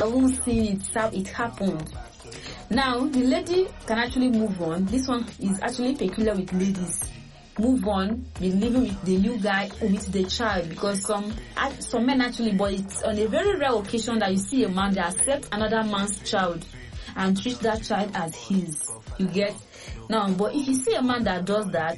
haven't seen it, how it happened. Now, the lady can actually move on. This one is actually peculiar with ladies. Move on, be living with the new guy or with the child, because some men actually, but it's on a very rare occasion that you see a man that accepts another man's child and treat that child as his. You get? Now, but if you see a man that does that,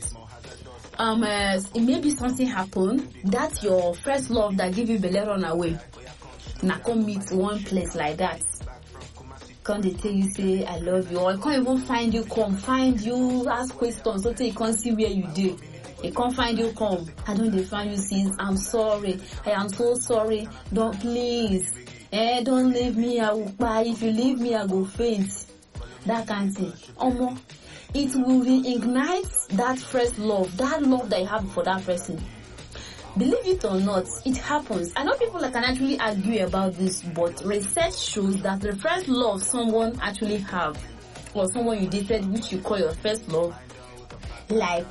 it maybe something happened, that's your first love that give you belle run away. Now come meet one place like that. Can't they tell you say I love you, or I can't even find you, come find you, ask questions, so you can't see where you do. They can't find you, come. I don't define you since. I'm sorry. I am so sorry. Don't please. Don't leave me. I will cry. If you leave me, I go faint. That kind of thing. It will reignite that first love, that love that you have for that person. Believe it or not, it happens. I know people that can actually argue about this, but research shows that the first love someone actually have, or someone you dated, which you call your first love, like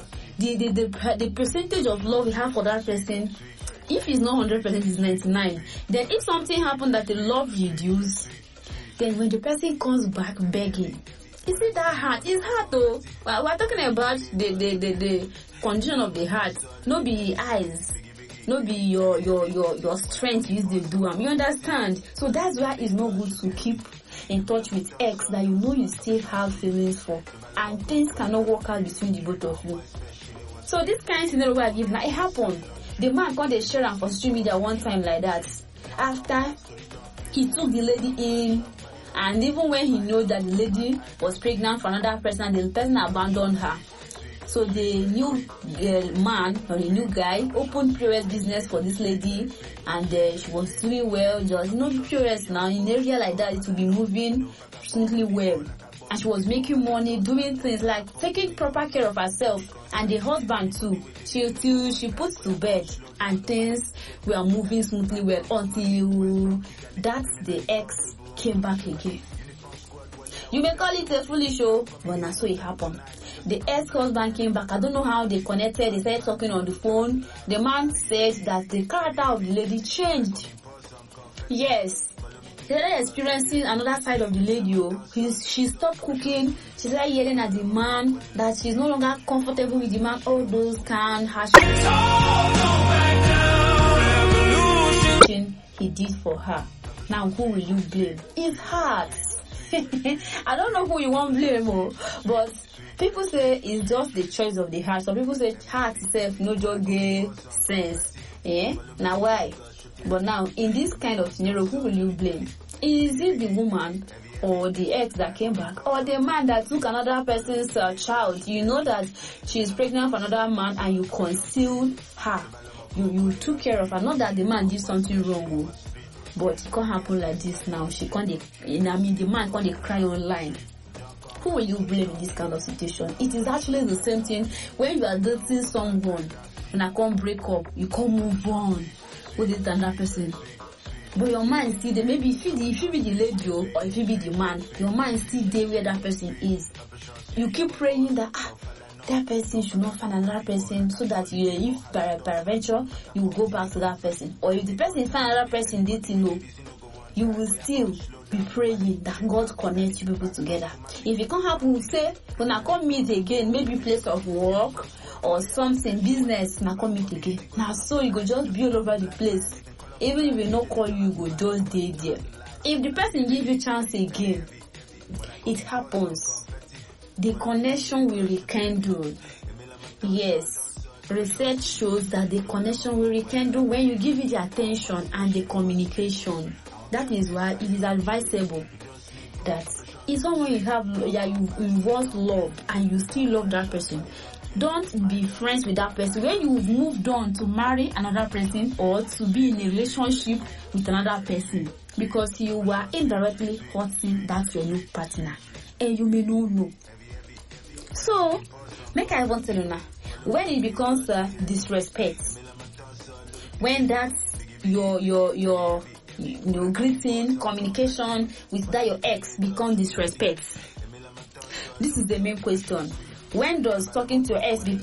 the percentage of love you have for that person, if it's not 100%, it's 99. Then if something happened that the love reduce, then when the person comes back begging, is it that hard? It's hard though. We're talking about the condition of the heart, no be eyes. No be your strength you use to do them. You understand? So that's why it's not good to keep in touch with ex that you know you still have feelings for, and things cannot work out between the both of you. So this kind of scenario where I give now, it happened. The man got a share on for social media one time like that. After he took the lady in, and even when he knew that the lady was pregnant for another person, the person abandoned her. So the new man or the new guy opened POS business for this lady, and she was doing well. Just POS now in an area like that, it will be moving smoothly well, and she was making money, doing things like taking proper care of herself and the husband too. Till she puts to bed, and things were moving smoothly well until that the ex came back again. You may call it a foolish show, but that's so it happened. The ex-husband came back. I don't know how they connected. They started talking on the phone. The man said that the character of the lady changed. Yes. She started experiencing another side of the lady. She stopped cooking. She started yelling at the man that she's no longer comfortable with the man. All those kind harsh he did for her. Now who will you blame? It's hard. I don't know who you want to blame, but people say it's just the choice of the heart. Some people say heart itself no just get sense. Now why? But now in this kind of scenario, who will you blame? Is it the woman or the ex that came back, or the man that took another person's child? You know that she is pregnant for another man and you concealed her. You took care of her. Not that the man did something wrong, but it can't happen like this now. The man can't cry online. Who will you blame in this kind of situation? It is actually the same thing when you are dating someone and I can't break up, you can't move on with it and that person. But your mind still there. Maybe if you be the lady or if you be the man, your mind still there where that person is. You keep praying that that person should not find another person, so that if peradventure you will go back to that person. Or if the person find another person dating, you will still be praying that God connects you people together. If it can't happen, say when I come meet again, maybe place of work or something, business, and I come meet again. Now so you go just be all over the place. Even if we not call you, you go just stay there. If the person give you chance again, it happens. The connection will rekindle. Yes, research shows that the connection will rekindle when you give it the attention and the communication. That is why it is advisable that it's not when you once loved and you still love that person. Don't be friends with that person when you've moved on to marry another person or to be in a relationship with another person, because you were indirectly hurting that your new partner and you may not know. So, make I want to know now, when it becomes disrespect, when that's your greeting, communication with that your ex become disrespect. This is the main question. When does talking to your ex become